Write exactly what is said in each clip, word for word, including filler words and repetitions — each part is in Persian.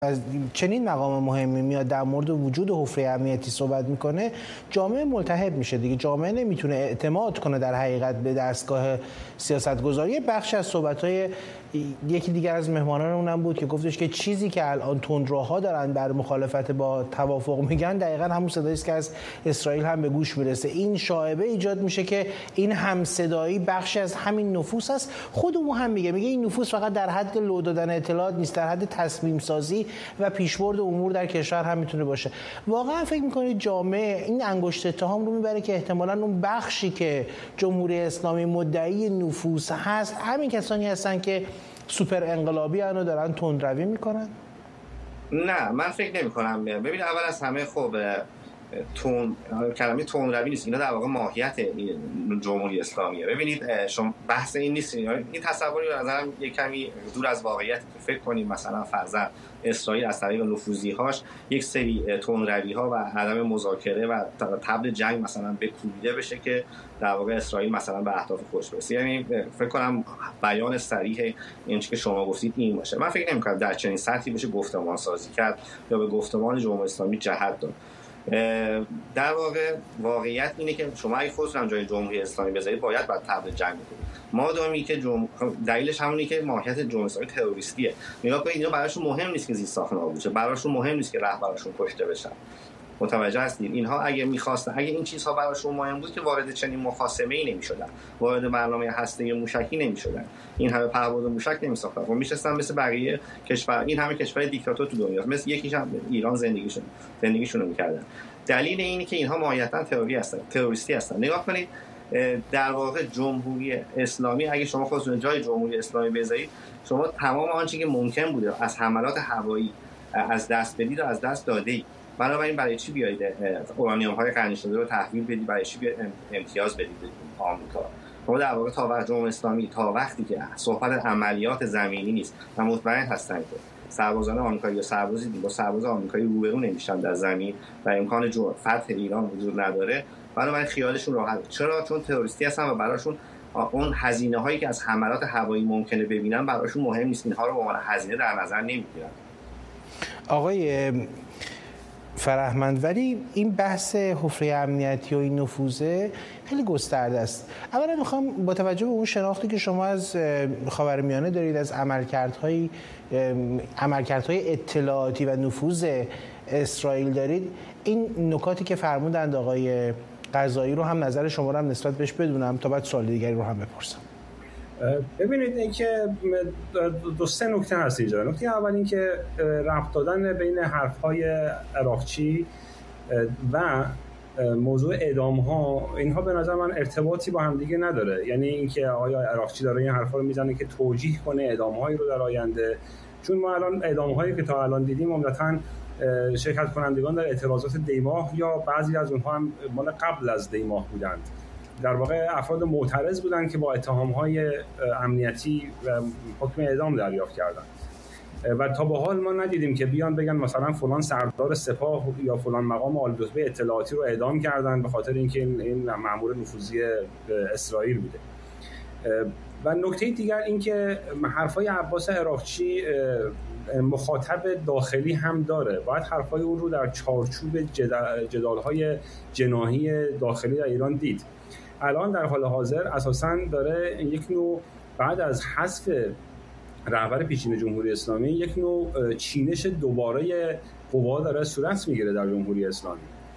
از چنین مقام مهمی میاد در مورد وجود حفره امنیتی صحبت میکنه، جامعه ملتهب میشه دیگه. جامعه نمیتونه اعتماد کنه در حقیقت به دستگاه سیاستگذاری. بخش از صحبت‌های یکی دیگر از مهمانان اونم بود که گفتش که چیزی که الان تندروها دارن بر مخالفت با توافق میگن دقیقاً همون صدایی است که از اسرائیل هم به گوش میرسه. این شایبه ایجاد میشه که این همصدایی بخشی از همین نفوذ است. خود او هم میگه میگه این نفوذ فقط در حد لو دادن اطلاعات نیست، در حد تصمیم سازی و پیشبرد امور در کشور هم میتونه باشه. واقعا فکر میکنید جامعه این انگشت اتهام رو میبره که احتمالاً اون بخشی که جمهوری اسلامی مدعی نفوذ هست همین کسانی هستن که سوپر انقلابی هستن و دارن تندروی میکنن؟ نه، من فکر نمی کنم. ببین، اول از همه خب تون کلمه تندروی نیست، اینا در واقع ماهیت جمهوری اسلامیه. ببینید، شما بحث این نیست، این تصوری به نظرم یک کمی دور از واقعیت. فکر کنیم مثلا فرضاً اسرائیل از طریق نفوذی‌هاش یک سری تندروی‌ها و عدم مذاکره و طبل جنگ مثلا بکوبیده بشه که در واقع اسرائیل مثلا به اهداف خودش برسه. یعنی فکر کنم بیان صریح این چیزی که شما گفتید این باشه. من فکر نمی‌کنم در چنین سطحی بشه گفتمان سازی کرد یا به گفتمان جمهوری اسلامی جهت داد. در واقع واقعیت اینه که شما اگه خودتون جای جمهوری اسلامی بذارید باید بعد طبل جنگ بکنید. مادامی که جم... دلیلش همونی که ماهیت جمهوری اسلامی تروریستیه. نگاه کنید، اینا براشون مهم نیست که زیست ساخت نابود شه، براشون مهم نیست که رهبراشون کشته بشن. متوجه هستید؟ اینها اگه می‌خواستن، اگه این چیزها براشون مهم بود که وارد چنین مخاصمه‌ای نمی‌شدن، وارد برنامه هسته‌ای موشکی نمی‌شدن، این همه پهپاد موشک نمی‌ساختن. و می‌شستن مثل بقیه کشور، این همه کشور دیکتاتور تو دنیا، مثل یکیش هم ایران زندگیشون زندگیشون رو می‌کردن. دلیل اینه که اینها ماهیتاً تروری هستن، تروریستی هستن. نگاه کنید، در واقع جمهوری اسلامی، اگه شما خودتون جای جمهوری اسلامی بذارید، شما تمام آنچه که ممکن بوده از حملات هوایی از دست بدید و از دست دادید. بنابراین برای چی بیایید اورانیوم های غنی شده رو تحویل بدید؟ برای چی امتیاز بدید به آمریکا؟ شما در واقع تا وقت جمهوری اسلامی، تا وقتی که صحبت عملیات زمینی نیست و مطمئن هستن که سربازان آمریکایی یا سربازی با سرباز آمریکایی روبرو نمیشن در زمین و امکان جو فتح ایران وجود نداره، بنابراین خیالشون راحت. چرا؟ چون تروریستی هستن و براشون اون هزینه هایی که از حملات هوایی ممکنه ببینن براشون مهم نیست. اینها رو به عنوان هزینه در نظر نمیگیرن. آقای فرهمند، ولی این بحث حفره امنیتی و این نفوذه خیلی گسترده است. اولا میخوام با توجه به اون شناختی که شما از خاورمیانه دارید، از عملکردهای عملکردهای اطلاعاتی و نفوذ اسرائیل دارید، این نکاتی که فرمودند آقای قضایی رو هم نظر شما رو هم نسبت بهش بدونم تا بعد سوال دیگری رو هم بپرسم. ببینید، اینکه دو سه نکته هست اینجا. نکته اول این که ربط دادن بین حرف‌های عراقچی و موضوع اعدام‌ها، اینها به نظر من ارتباطی با هم دیگه نداره. یعنی اینکه آیا عراقچی داره این حرفا رو میزنه که توجیه کنه اعدام‌هایی رو در آینده، چون ما الان اعدام‌هایی که تا الان دیدیم عمدتاً شرکت کنندگان در اعتراضات دیماه یا بعضی از اونها هم مال قبل از دیماه بودند. در واقع افراد معترض بودند که با اتهام‌های امنیتی و حکم اعدام دریافت کردند و تا به حال ما ندیدیم که بیان بگن مثلا فلان سردار سپاه یا فلان مقام عالی‌رتبه اطلاعاتی رو اعدام کردن به خاطر اینکه این مأمور نفوذی اسرائیل بوده. و نکته دیگر این که حرفای عباس عراقچی مخاطب داخلی هم داره. باید حرفای اون رو در چارچوب جدال‌های جناحی داخلی در ایران دید. الان در حال حاضر اساساً داره یک نوع بعد از حذف رهبر پیشین جمهوری اسلامی یک نوع چینش دوباره قوا داره صورت میگیره در جمهوری اسلامی.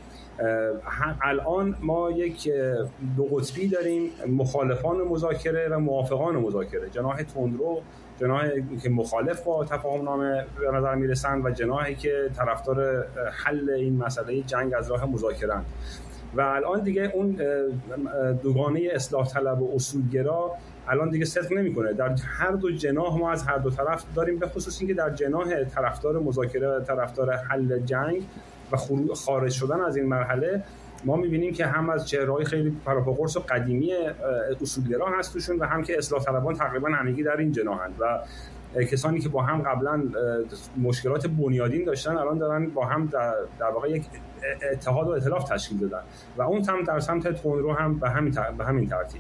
الان ما یک دو قطبی داریم، مخالفان مذاکره و موافقان مذاکره، جناح تندرو، جناحی که مخالف با تفاهم نامه به نظر میرسن و جناحی که طرفدار حل این مسئله جنگ از راه مذاکره اند. و الان دیگه اون دوگانه اصلاح طلب و اصولگرا الان دیگه صدق نمیکنه. در هر دو جناح ما از هر دو طرف داریم، به خصوص اینکه در جناح طرفدار مذاکره و طرفدار حل جنگ و خارج شدن از این مرحله ما می‌بینیم که هم از چهره‌های خیلی پراپاگورس و قدیمی اصولگرا هستشون و هم که اصلاح طلبان تقریبا همگی در این جناحند و کسانی که با هم قبلا مشکلات بنیادین داشتن الان دارن با هم در, در واقع یک اتحاد و ائتلاف تشکیل دادن و اون هم در سمت تندرو هم به همین به همین ترتیب.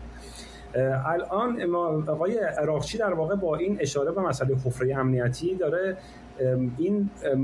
الان آقای عراقچی در واقع با این اشاره به مسئله حفره امنیتی داره این